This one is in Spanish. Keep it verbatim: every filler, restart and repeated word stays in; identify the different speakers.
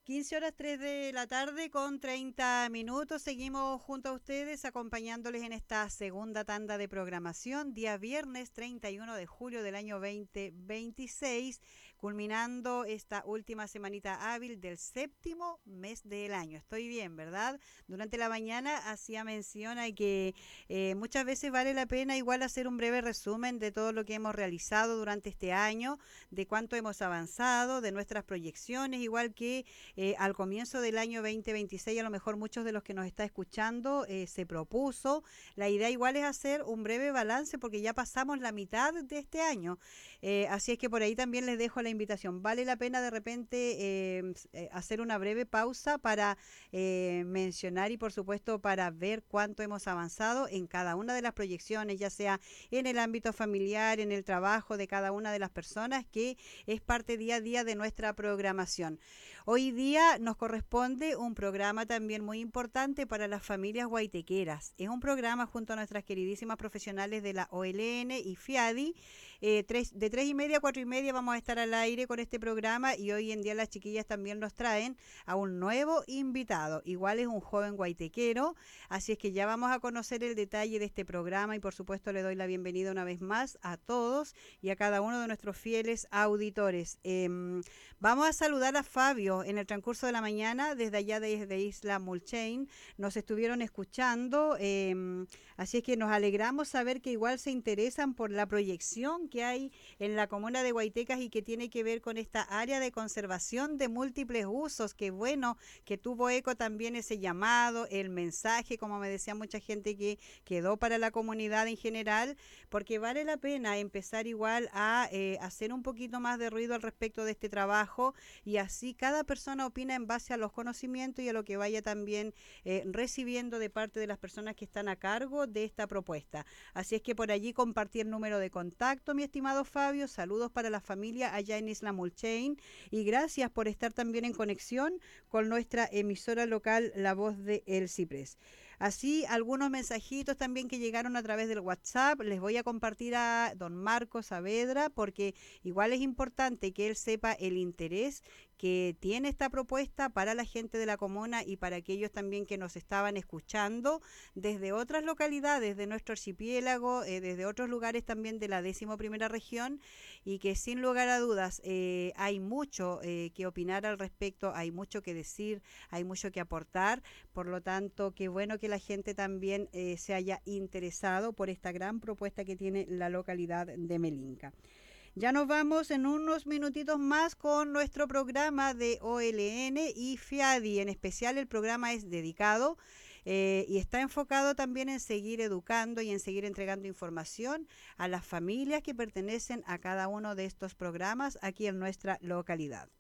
Speaker 1: quince horas tres de la tarde con treinta minutos. Seguimos junto a ustedes acompañándoles en esta segunda tanda de programación, día viernes treinta y uno de julio del año veinte veintiséis, culminando esta última semanita hábil del séptimo mes del año. Estoy bien, ¿verdad? Durante la mañana hacía mención a que eh, muchas veces vale la pena igual hacer un breve resumen de todo lo que hemos realizado durante este año, de cuánto hemos avanzado, de nuestras proyecciones, igual que Eh, al comienzo del año veinte veintiséis, a lo mejor muchos de los que nos está escuchando eh, se propuso. La idea igual es hacer un breve balance porque ya pasamos la mitad de este año. Eh, así es que por ahí también les dejo la invitación. Vale la pena de repente eh, eh, hacer una breve pausa para eh, mencionar y por supuesto para ver cuánto hemos avanzado en cada una de las proyecciones, ya sea en el ámbito familiar, en el trabajo de cada una de las personas, que es parte día a día de nuestra programación. Hoy día nos corresponde un programa también muy importante para las familias guaitequeras. Es un programa junto a nuestras queridísimas profesionales de la O L N y FIADI. Eh, tres, de tres y media a cuatro y media vamos a estar al aire con este programa y hoy en día las chiquillas también nos traen a un nuevo invitado. Igual es un joven guaitequero, así es que ya vamos a conocer el detalle de este programa y por supuesto le doy la bienvenida una vez más a todos y a cada uno de nuestros fieles auditores. Eh, vamos a saludar a Fabio en el transcurso de la mañana, desde allá desde Isla Mulchain, nos estuvieron escuchando, eh, así es que nos alegramos saber que igual se interesan por la proyección que hay en la comuna de Guaitecas y que tiene que ver con esta área de conservación de múltiples usos. Qué bueno que tuvo eco también ese llamado, el mensaje, como me decía mucha gente, que quedó para la comunidad en general, porque vale la pena empezar igual a eh, hacer un poquito más de ruido al respecto de este trabajo y así cada persona opina en base a los conocimientos y a lo que vaya también eh, recibiendo de parte de las personas que están a cargo de esta propuesta. Así es que por allí compartí el número de contacto, mi estimado Fabio. Saludos para la familia allá en Isla Mulchain y gracias por estar también en conexión con nuestra emisora local La Voz de El Ciprés. Así, algunos mensajitos también que llegaron a través del WhatsApp, les voy a compartir a don Marcos Saavedra, porque igual es importante que él sepa el interés que tiene esta propuesta para la gente de la comuna y para aquellos también que nos estaban escuchando desde otras localidades de nuestro archipiélago, eh, desde otros lugares también de la décimo primera región, y que sin lugar a dudas eh, hay mucho eh, que opinar al respecto, hay mucho que decir, hay mucho que aportar. Por lo tanto, qué bueno que la gente también eh, se haya interesado por esta gran propuesta que tiene la localidad de Melinca. Ya nos vamos en unos minutitos más con nuestro programa de O L N y FIADI. En especial el programa es dedicado eh, y está enfocado también en seguir educando y en seguir entregando información a las familias que pertenecen a cada uno de estos programas aquí en nuestra localidad.